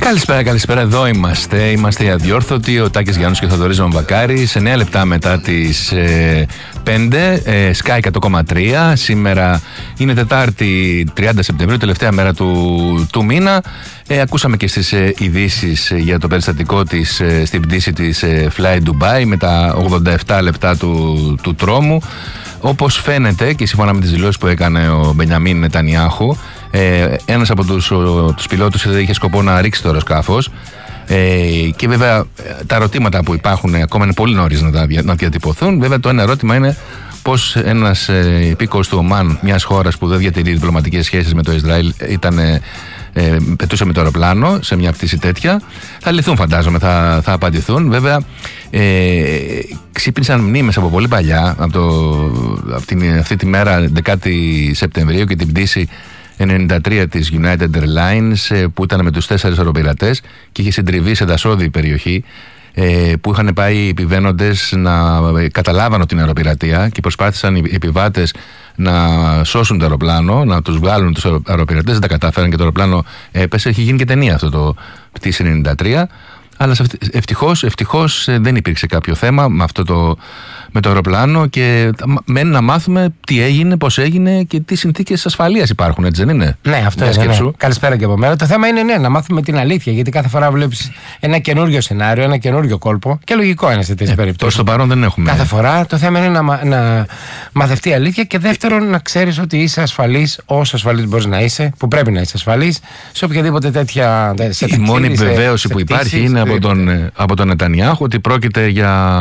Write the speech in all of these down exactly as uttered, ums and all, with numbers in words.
Καλησπέρα, καλησπέρα. Εδώ είμαστε. Είμαστε οι αδιόρθωτοι. Ο Τάκης Γιάννους και ο Θοδωρής Βαμβακάρης. Σε εννέα λεπτά μετά τις ε, πέντε. Ε, Sky εκατό κόμμα τρία. Σήμερα είναι Τετάρτη τριάντα Σεπτεμβρίου, τελευταία μέρα του, του μήνα. Ε, ακούσαμε και στις ε, ειδήσεις ε, για το περιστατικό της ε, στην πτήση της ε, Fly Dubai με τα ογδόντα επτά λεπτά του, του τρόμου. Όπως φαίνεται και σύμφωνα με τις δηλώσεις που έκανε ο Μπενιαμίν Νετανιάχου, ε, ένας από τους, ο, τους πιλότους είχε σκοπό να ρίξει το αεροσκάφος, ε, και βέβαια τα ερωτήματα που υπάρχουν ακόμα είναι πολύ νωρίς να, τα, να διατυπωθούν. Βέβαια το ένα ερώτημα είναι πως ένας ε, υπήκοος του Ομάν, μιας χώρας που δεν διατηρεί διπλωματικές σχέσεις με το Ισραήλ, ήταν, ε, ε, πετούσε με το αεροπλάνο σε μια πτήση τέτοια. Θα λυθούν, φαντάζομαι, θα, θα απαντηθούν. Βέβαια ε, ξύπνησαν μνήμες από πολύ παλιά, από, το, από την, αυτή τη μέρα δέκατη Σεπτεμβρίου και την πτήση ενενήντα τρία της United Airlines, που ήταν με τους τέσσερις αεροπειρατές και είχε συντριβεί σε δασόδη περιοχή, που είχαν πάει οι επιβαίνοντες να καταλάβαν ότι είναι αεροπειρατεία και προσπάθησαν οι επιβάτες να σώσουν το αεροπλάνο, να τους βγάλουν τους αεροπειρατές. Δεν τα κατάφεραν και το αεροπλάνο έπεσε. Έχει γίνει και ταινία αυτό το πτήση ενενήντα τρία. Αλλά ευτυχώς, ευτυχώς δεν υπήρξε κάποιο θέμα με αυτό το, με το αεροπλάνο και μένει να μάθουμε τι έγινε, πώς έγινε και τι συνθήκες ασφαλείας υπάρχουν, έτσι δεν είναι? Ναι, αυτό είναι. Ναι. Καλησπέρα και από μένα. Το θέμα είναι ναι, να μάθουμε την αλήθεια, γιατί κάθε φορά βλέπεις ένα καινούριο σενάριο, ένα καινούριο κόλπο και λογικό είναι σε τέτοιες ε, περιπτώσεις. Προς το παρόν δεν έχουμε. Κάθε φορά το θέμα είναι να, να μαθευτεί η αλήθεια και δεύτερον να ξέρεις ότι είσαι ασφαλής όσο ασφαλής μπορείς να είσαι, που πρέπει να είσαι ασφαλής σε οποιαδήποτε τέτοια. Σε η μόνη βεβαίωση που υπάρχει είναι από τον, από τον Νετανιάχου ότι πρόκειται για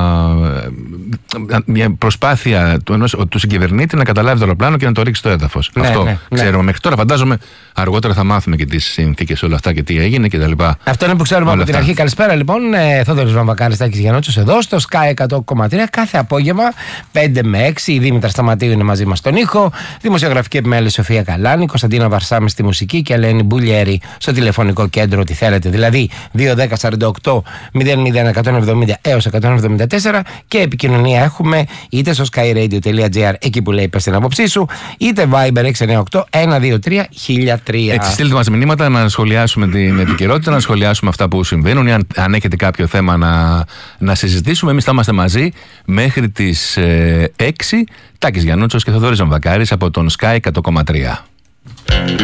μια προσπάθεια του, ενός, του συγκυβερνήτη να καταλάβει το αεροπλάνο και να το ρίξει στο έδαφος. Ναι, αυτό ναι, ναι. ξέρουμε μέχρι τώρα. Φαντάζομαι αργότερα θα μάθουμε και τις συνθήκες όλα αυτά και τι έγινε κτλ. Αυτό είναι που ξέρουμε όλα από αυτά. Την αρχή. Καλησπέρα λοιπόν, ε, Θόδωρης Βαμβακάρης, Τάκης Γιαννότσος εδώ στο Sky εκατό κόμμα τρία. Κάθε απόγευμα πέντε με έξι. Η Δήμητρα Σταματίου είναι μαζί μας στον ήχο. Δημοσιογραφική επιμέλεια Σοφία Καλάνη, Κωνσταντίνα Βαρσάμι στη μουσική και Ελένη Μπουλιέρη στο τηλεφωνικό κέντρο. Ό,τι θέλετε. Δηλαδή δύο δέκα σαράντα οκτώ μηδέν μηδέν εκατόν εβδομήντα έως εκατόν εβδομήντα τέσσερα και επικοινωνία έχουμε είτε στο skyradio τελεία gr, εκεί που λέει πες την άποψή σου, είτε Viber έξι εννιά οκτώ ένα δύο τρία χίλια τρία. Έτσι, στείλτε μας μηνύματα να σχολιάσουμε την επικαιρότητα, να σχολιάσουμε αυτά που συμβαίνουν, ή αν, αν έχετε κάποιο θέμα να, να συζητήσουμε. Εμείς θα είμαστε μαζί μέχρι τις ε, έξι. Τάκης Γιαννούτσος και Θοδωρής Βαμβακάρης από τον Sky εκατό κόμμα τρία.